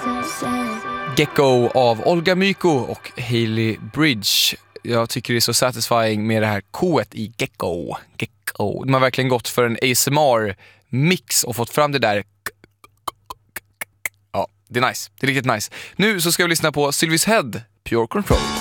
Gecko av Olga Myko och Hailey Bridge. Jag tycker det är så satisfying med det här koet i Gecko. De har verkligen gått för en ASMR-mix och fått fram det där. Ja, det är nice. Det är riktigt nice. Nu så ska vi lyssna på Sylvies Head, Pure Control.